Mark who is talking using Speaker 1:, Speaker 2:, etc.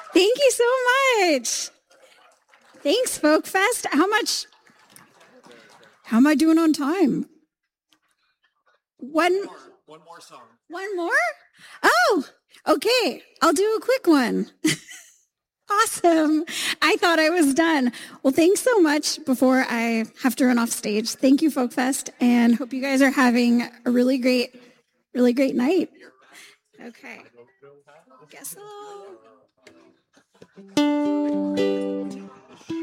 Speaker 1: Thank you so much. Thanks, Folk Fest. How am I doing on time? One more song. One more? Oh, okay. I'll do a quick one. Awesome. I thought I was done. Well, thanks so much before I have to run off stage. Thank you, Folk Fest, and hope you guys are having a really great night. Okay. Guess so.